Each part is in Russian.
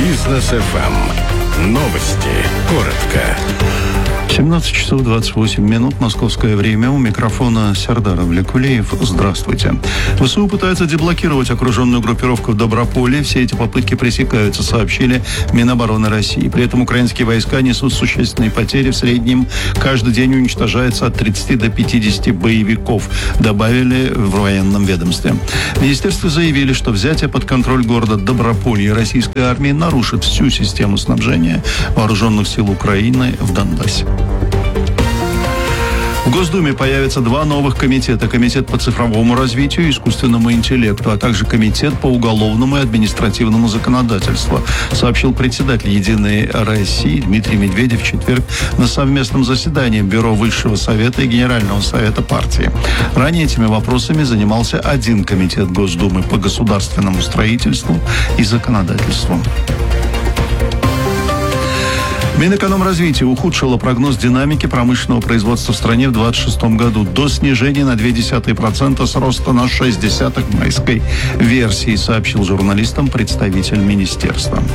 Бизнес ФМ. Новости. Коротко. 17 часов 28 минут, московское время. У микрофона Сердар Авлекулеев. Здравствуйте. ВСУ пытаются деблокировать окруженную группировку в Доброполе. Все эти попытки пресекаются, сообщили Минобороны России. При этом украинские войска несут существенные потери. В среднем каждый день уничтожается от 30 до 50 боевиков, добавили в военном ведомстве. В министерстве заявили, что взятие под контроль города Доброполье российской армии нарушит всю систему снабжения вооруженных сил Украины в Донбассе. В Госдуме появятся два новых комитета. Комитет по цифровому развитию и искусственному интеллекту, а также комитет по уголовному и административному законодательству, сообщил председатель «Единой России» Дмитрий Медведев в четверг на совместном заседании Бюро Высшего Совета и Генерального Совета партии. Ранее этими вопросами занимался один комитет Госдумы по государственному строительству и законодательству. Минэкономразвитие ухудшило прогноз динамики промышленного производства в стране в 2026 году до снижения на 0,2% с роста на 0,6% в майской версии, сообщил журналистам представитель министерства.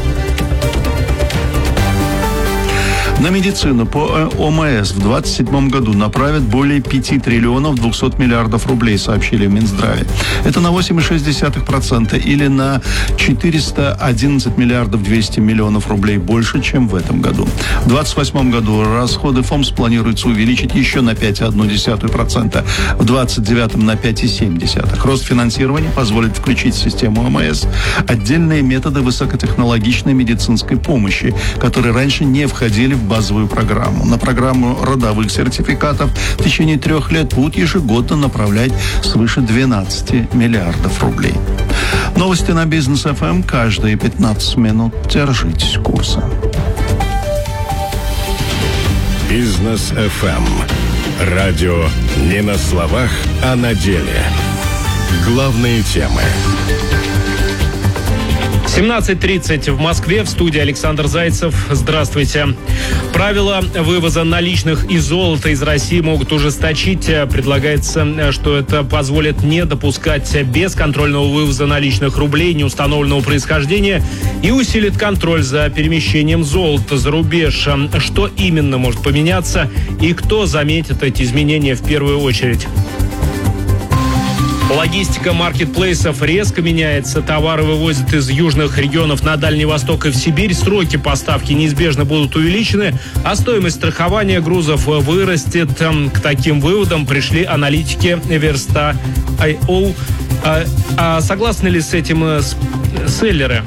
На медицину по ОМС в 2027 году направят более 5 триллионов 200 миллиардов рублей, сообщили в Минздраве. Это на 8,6% или на 411 миллиардов 200 миллионов рублей больше, чем в этом году. В 2028 году расходы ФОМС планируется увеличить еще на 5,1%, в 2029 на 5,7%. Рост финансирования позволит включить в систему ОМС отдельные методы высокотехнологичной медицинской помощи, которые раньше не входили в базовую программу. На программу родовых сертификатов в течение 3 лет будут ежегодно направлять свыше 12 миллиардов рублей. Новости на Бизнес ФМ каждые 15 минут. Держитесь курса. Бизнес ФМ. Радио не на словах, а на деле. Главные темы. 17:30 в Москве. В студии Александр Зайцев. Здравствуйте. Правила вывоза наличных и золота из России могут ужесточить. Предлагается, что это позволит не допускать бесконтрольного вывоза наличных рублей неустановленного происхождения и усилит контроль за перемещением золота за рубеж. Что именно может поменяться и кто заметит эти изменения в первую очередь? Логистика маркетплейсов резко меняется. Товары вывозят из южных регионов на Дальний Восток и в Сибирь. Сроки поставки неизбежно будут увеличены, а стоимость страхования грузов вырастет. К таким выводам пришли аналитики Versta.io. А согласны ли с этим селлеры?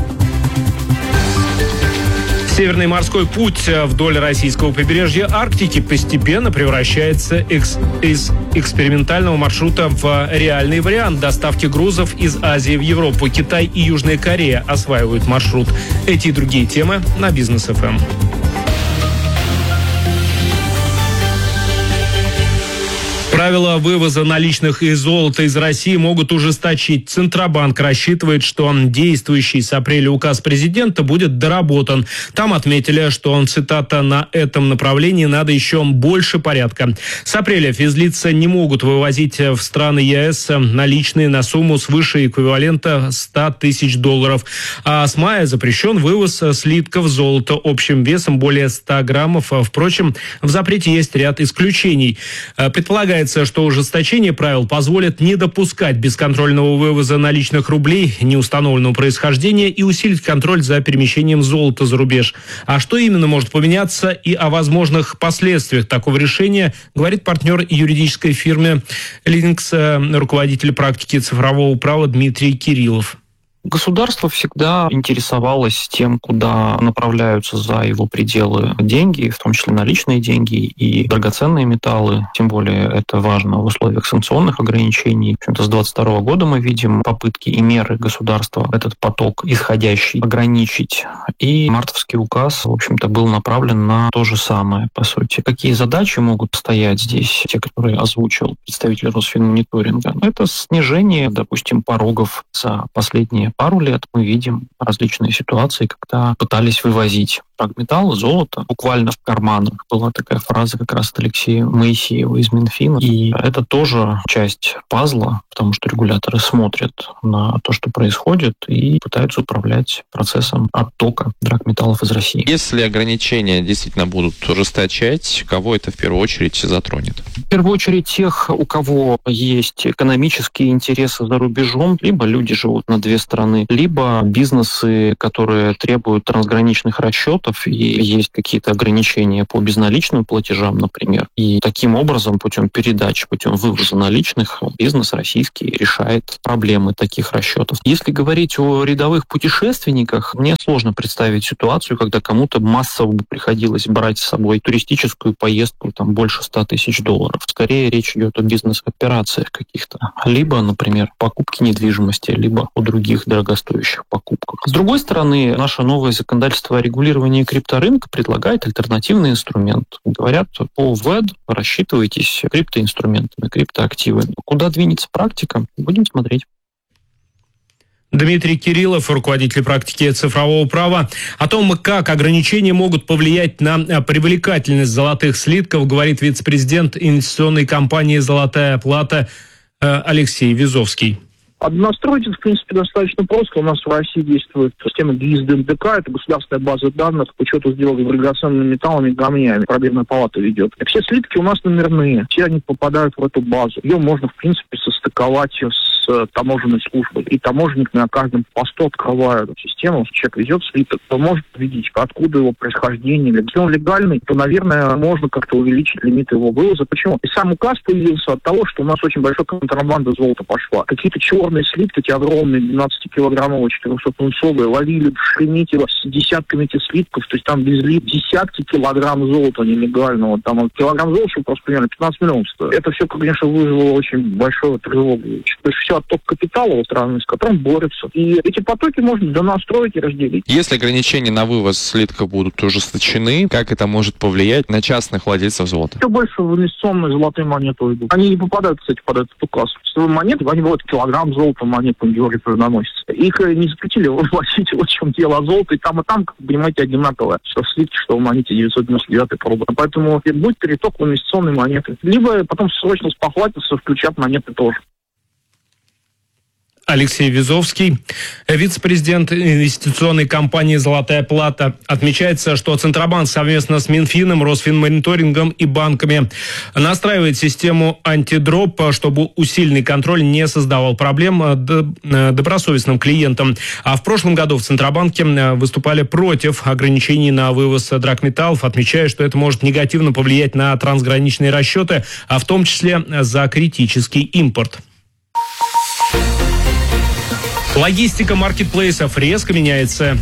Северный морской путь вдоль российского побережья Арктики постепенно превращается из экспериментального маршрута в реальный вариант доставки грузов из Азии в Европу. Китай и Южная Корея осваивают маршрут. Эти и другие темы на Бизнес ФМ. Правила вывоза наличных и золота из России могут ужесточить. Центробанк рассчитывает, что действующий с апреля указ президента будет доработан. Там отметили, что, цитата, «на этом направлении надо еще больше порядка». С апреля физлица не могут вывозить в страны ЕС наличные на сумму свыше эквивалента $100 тысяч. А с мая запрещен вывоз слитков золота общим весом более 100 граммов. Впрочем, в запрете есть ряд исключений. Предполагается, что ужесточение правил позволит не допускать бесконтрольного вывоза наличных рублей неустановленного происхождения и усилить контроль за перемещением золота за рубеж. А что именно может поменяться и о возможных последствиях такого решения, говорит партнер юридической фирмы «Линкс», руководитель практики цифрового права Дмитрий Кириллов. Государство всегда интересовалось тем, куда направляются за его пределы деньги, в том числе наличные деньги и драгоценные металлы. Тем более это важно в условиях санкционных ограничений. В общем-то, с 2022 года мы видим попытки и меры государства этот поток исходящий ограничить. И мартовский указ, в общем-то, был направлен на то же самое, по сути. Какие задачи могут стоять здесь, те, которые озвучил представитель Росфинмониторинга? Это снижение, допустим, порогов за последние пару лет мы видим различные ситуации, когда пытались вывозить драгметалл, золото буквально в карманах. Была такая фраза как раз от Алексея Моисеева из Минфина. И это тоже часть пазла, потому что регуляторы смотрят на то, что происходит, и пытаются управлять процессом оттока драгметаллов из России. Если ограничения действительно будут ужесточать, кого это в первую очередь затронет? В первую очередь тех, у кого есть экономические интересы за рубежом, либо люди живут на две страны, либо бизнесы, которые требуют трансграничных расчетов, и есть какие-то ограничения по безналичным платежам, например. И таким образом, путем передач, путем вывоза наличных, бизнес российский решает проблемы таких расчетов. Если говорить о рядовых путешественниках, мне сложно представить ситуацию, когда кому-то массово бы приходилось брать с собой туристическую поездку там больше $100 тысяч. Скорее речь идет о бизнес-операциях каких-то. Либо, например, покупки недвижимости, либо о других дорогостоящих покупках. С другой стороны, наше новое законодательство о регулировании крипторынка предлагает альтернативный инструмент. Говорят, по ВЭД рассчитывайтесь криптоинструментами, криптоактивами. Куда двинется практика, будем смотреть. Дмитрий Кириллов, руководитель практики цифрового права. О том, как ограничения могут повлиять на привлекательность золотых слитков, говорит вице-президент инвестиционной компании «Золотая плата» Алексей Визовский. Настроить это, в принципе, достаточно просто. У нас в России действует система ГИС-ДНДК, это государственная база данных по учету сделок с драгоценными металлами и камнями. Пробельная палата ведет. И все слитки у нас номерные, все они попадают в эту базу. Ее можно, в принципе, состыковать с таможенной службой. И таможенник на каждом посту открывает систему. Если человек везет слиток, то может увидеть, откуда его происхождение. Если он легальный, то, наверное, можно как-то увеличить лимит его вывоза. Почему? И сам указ появился от того, что у нас очень большая контрабанда золота пошла. Какие-то черные слитки, эти огромные, 12-килограммовые, 400-пунцовые, ловили в Шереметьево с десятками этих слитков, то есть там везли десятки килограмм золота нелегального. Там килограмм золота, чтобы просто понимали, 15 миллионов стоит. Это все, конечно, вызвало очень большую тревогу. То есть все отток капитала в страны, с которым борются. И эти потоки можно донастроить и разделить. Если ограничения на вывоз слитков будут ужесточены, как это может повлиять на частных владельцев золота? Все больше в инвестиционные золотые монеты идут. Они не попадают, кстати, под этот указ. Монеты, они бывают килограмм золота, монет по Георгию наносится. Их не запретили вывозить, вот в чем дело. Золото и там, как вы понимаете, одинаковое. Что в слитке, что в монете 999 проба. Поэтому будет переток в инвестиционные монеты. Либо потом срочно спохватиться, включать монеты тоже. Алексей Визовский, вице-президент инвестиционной компании «Золотая плата». Отмечается, что Центробанк совместно с Минфином, Росфинмониторингом и банками настраивает систему антидроп, чтобы усиленный контроль не создавал проблем добросовестным клиентам. А в прошлом году в Центробанке выступали против ограничений на вывоз драгметаллов, отмечая, что это может негативно повлиять на трансграничные расчеты, а в том числе за критический импорт. Логистика маркетплейсов резко меняется.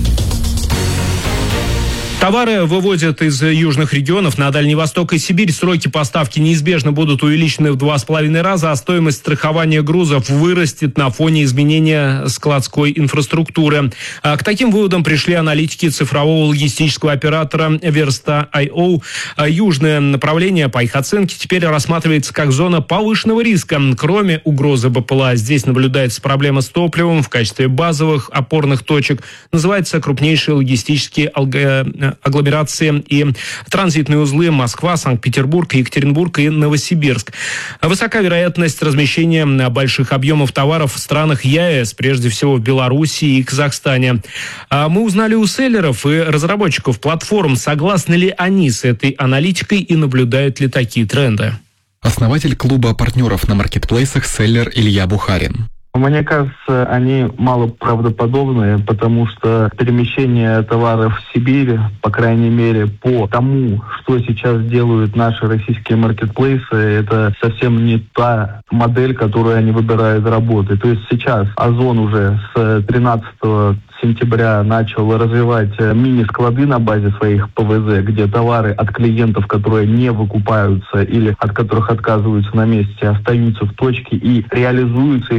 Товары вывозят из южных регионов на Дальний Восток и Сибирь. Сроки поставки неизбежно будут увеличены в 2,5 раза, а стоимость страхования грузов вырастет на фоне изменения складской инфраструктуры. К таким выводам пришли аналитики цифрового логистического оператора Versta.io. Южное направление, по их оценке, теперь рассматривается как зона повышенного риска. Кроме угрозы БПЛА, здесь наблюдается проблема с топливом в качестве базовых опорных точек. Называется крупнейшие логистические агломерации и транзитные узлы Москва, Санкт-Петербург, Екатеринбург и Новосибирск. Высока вероятность размещения больших объемов товаров в странах ЕАЭС, прежде всего в Беларуси и Казахстане. Мы узнали у селлеров и разработчиков платформ, согласны ли они с этой аналитикой и наблюдают ли такие тренды. Основатель клуба партнеров на маркетплейсах селлер Илья Бухарин. Мне кажется, они мало правдоподобные, потому что перемещение товаров в Сибирь, по крайней мере, по тому, что сейчас делают наши российские маркетплейсы, это совсем не та модель, которую они выбирают работы. То есть сейчас Озон уже с 13 сентября начал развивать мини-склады на базе своих ПВЗ, где товары от клиентов, которые не выкупаются или от которых отказываются на месте, остаются в точке и реализуются и хранятся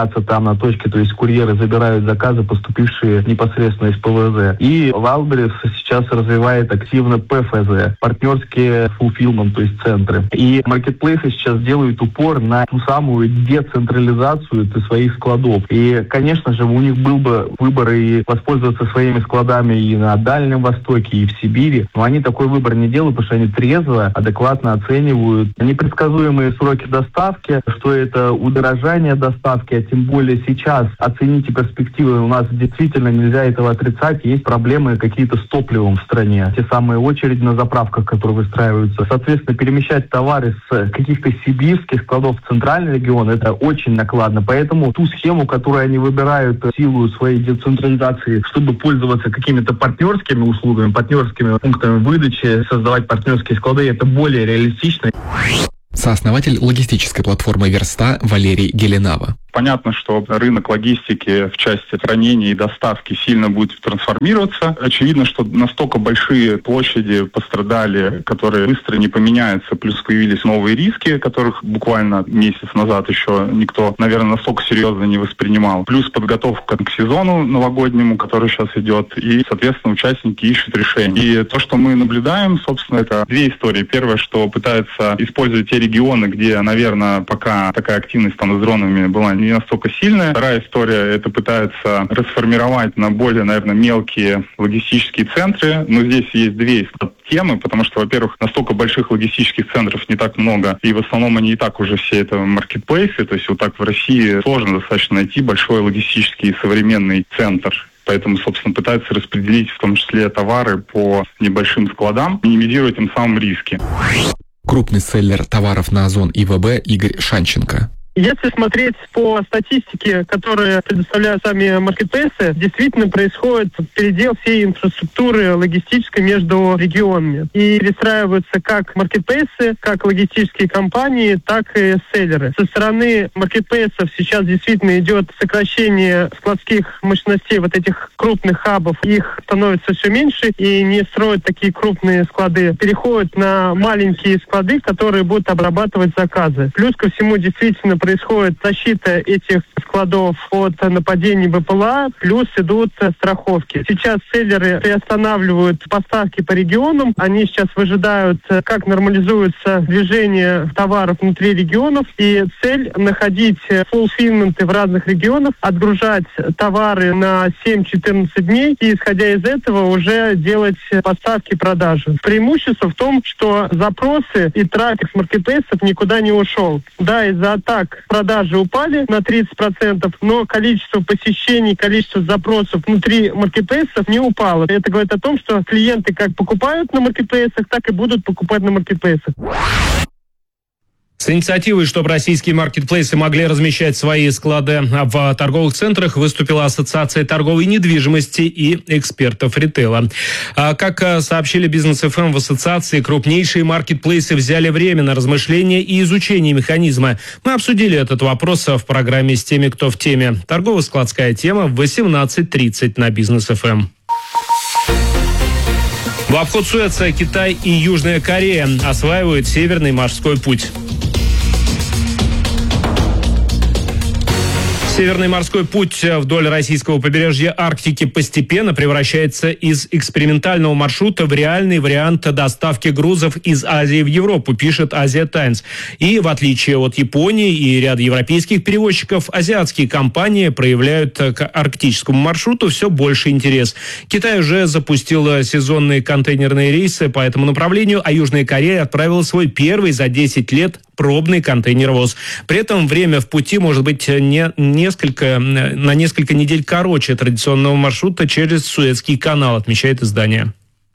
хранятся там на точке, то есть курьеры забирают заказы, поступившие непосредственно из ПВЗ. И Wildberries сейчас развивает активно ПФЗ, партнерские fulfillment, то есть центры. И маркетплейсы сейчас делают упор на ту самую децентрализацию своих складов. И, конечно же, у них был бы выбор и воспользоваться своими складами и на Дальнем Востоке, и в Сибири. Но они такой выбор не делают, потому что они трезво, адекватно оценивают непредсказуемые сроки доставки, что это удорожание доставки, а тем более сейчас оцените перспективы. У нас действительно нельзя этого отрицать. Есть проблемы какие-то с топливом в стране. Те самые очереди на заправках, которые выстраиваются. Соответственно, перемещать товары с каких-то сибирских складов в центральный регион, это очень накладно. Поэтому ту схему, которую они выбирают в силу своей децентрализации, чтобы пользоваться какими-то партнерскими услугами, партнерскими пунктами выдачи, создавать партнерские склады, это более реалистично. Сооснователь логистической платформы «Верста» Валерий Геленава. Понятно, что рынок логистики в части хранения и доставки сильно будет трансформироваться. Очевидно, что настолько большие площади пострадали, которые быстро не поменяются, плюс появились новые риски, которых буквально месяц назад еще никто, наверное, настолько серьезно не воспринимал. Плюс подготовка к сезону новогоднему, который сейчас идет, и, соответственно, участники ищут решения. И то, что мы наблюдаем, собственно, это две истории. Первое, что пытаются использовать те регионы, где, наверное, пока такая активность там с дронами была не настолько сильная. Вторая история, это пытаются расформировать на более, наверное, мелкие логистические центры. Но здесь есть две темы, потому что, во-первых, настолько больших логистических центров не так много, и в основном они и так уже все это маркетплейсы, то есть вот так в России сложно достаточно найти большой логистический современный центр. Поэтому, собственно, пытаются распределить в том числе товары по небольшим складам, минимизируя тем самым риски. Крупный селлер товаров на Озон и ВБ Игорь Шанченко. Если смотреть по статистике, которые предоставляют сами маркетплейсы, действительно происходит передел всей инфраструктуры логистической между регионами. И перестраиваются как маркетплейсы, как логистические компании, так и селлеры. Со стороны маркетплейсов сейчас действительно идет сокращение складских мощностей вот этих крупных хабов. Их становится все меньше и не строят такие крупные склады. Переходят на маленькие склады, которые будут обрабатывать заказы. Плюс ко всему действительно происходит защита этих складов от нападений БПЛА, плюс идут страховки. Сейчас селлеры приостанавливают поставки по регионам. Они сейчас выжидают, как нормализуется движение товаров внутри регионов. И цель — находить фулфилменты в разных регионах, отгружать товары на 7-14 дней и, исходя из этого, уже делать поставки и продажи. Преимущество в том, что запросы и трафик с маркетплейсов никуда не ушел. Да, из-за атак продажи упали на 30%, но количество посещений, количество запросов внутри маркетплейсов не упало. Это говорит о том, что клиенты как покупают на маркетплейсах, так и будут покупать на маркетплейсах. С инициативой, чтобы российские маркетплейсы могли размещать свои склады в торговых центрах, выступила Ассоциация торговой недвижимости и экспертов ритейла. Как сообщили Бизнес ФМ в ассоциации, крупнейшие маркетплейсы взяли время на размышление и изучение механизма. Мы обсудили этот вопрос в программе «С теми, кто в теме». Торгово-складская тема в 18:30 на Бизнес ФМ. В обход Суэца Китай и Южная Корея осваивают Северный морской путь. Северный морской путь вдоль российского побережья Арктики постепенно превращается из экспериментального маршрута в реальный вариант доставки грузов из Азии в Европу, пишет Asia Times. И в отличие от Японии и ряда европейских перевозчиков, азиатские компании проявляют к арктическому маршруту все больше интерес. Китай уже запустил сезонные контейнерные рейсы по этому направлению, а Южная Корея отправила свой первый за 10 лет пробный контейнеровоз. При этом время в пути может быть на несколько недель короче традиционного маршрута через Суэцкий канал, отмечает издание.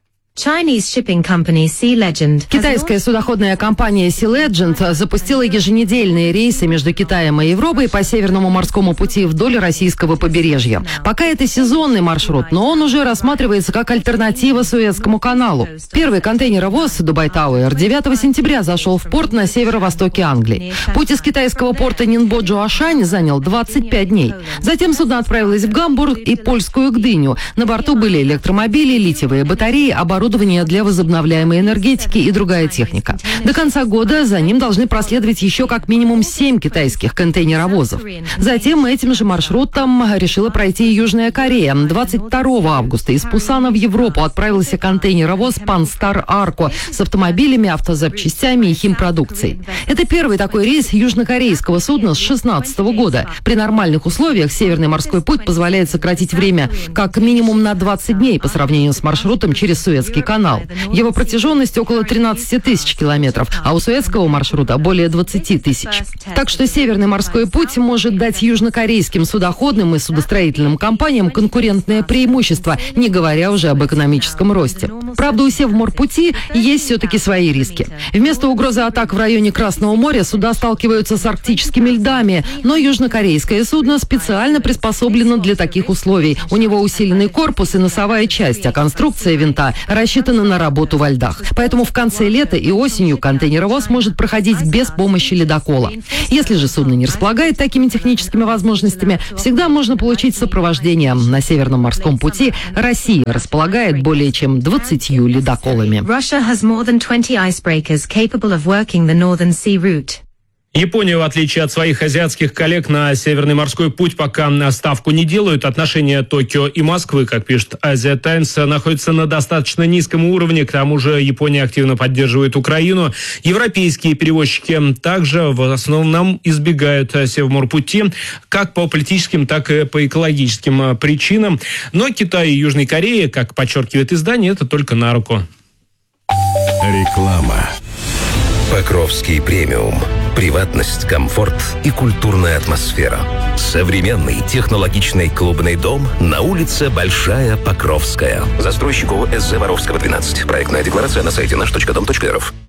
Китайская судоходная компания Sea Legend запустила еженедельные рейсы между Китаем и Европой по Северному морскому пути вдоль российского побережья. Пока это сезонный маршрут, но он уже рассматривается как альтернатива Суэцкому каналу. Первый контейнеровоз Dubai Tower 9 сентября зашел в порт на северо-востоке Англии. Путь из китайского порта Нинбо-Джуашань занял 25 дней. Затем судно отправилось в Гамбург и польскую Гдыню. На борту были электромобили, литиевые батареи, оборудование оборудование для возобновляемой энергетики и другая техника. До конца года за ним должны проследовать еще как минимум 7 китайских контейнеровозов. Затем этим же маршрутом решила пройти и Южная Корея. 22 августа из Пусана в Европу отправился контейнеровоз «Панстар Арко» с автомобилями, автозапчастями и химпродукцией. Это первый такой рейс южнокорейского судна с 2016 года. При нормальных условиях Северный морской путь позволяет сократить время как минимум на 20 дней по сравнению с маршрутом через Суэцкий канал. Его протяженность около 13 тысяч километров, а у суэцкого маршрута более 20 тысяч. Так что Северный морской путь может дать южнокорейским судоходным и судостроительным компаниям конкурентное преимущество, не говоря уже об экономическом росте. Правда, у Севморпути есть все-таки свои риски. Вместо угрозы атак в районе Красного моря суда сталкиваются с арктическими льдами, но южнокорейское судно специально приспособлено для таких условий. У него усиленный корпус и носовая часть, а конструкция винта рассчитана на работу во льдах. Поэтому в конце лета и осенью контейнеровоз может проходить без помощи ледокола. Если же судно не располагает такими техническими возможностями, всегда можно получить сопровождение. На Северном морском пути Россия располагает более чем 20 ледоколами. Япония, в отличие от своих азиатских коллег, на Северный морской путь пока ставку не делают. Отношения Токио и Москвы, как пишет Asia Times, находятся на достаточно низком уровне. К тому же Япония активно поддерживает Украину. Европейские перевозчики также в основном избегают Севморпути как по политическим, так и по экологическим причинам. Но Китай и Южной Кореи, как подчеркивает издание, это только на руку. Реклама. Покровский премиум. Приватность, комфорт и культурная атмосфера. Современный технологичный клубный дом на улице Большая Покровская. Застройщик ООО СЗ Воровского 12. Проектная декларация на сайте наш.дом.рф.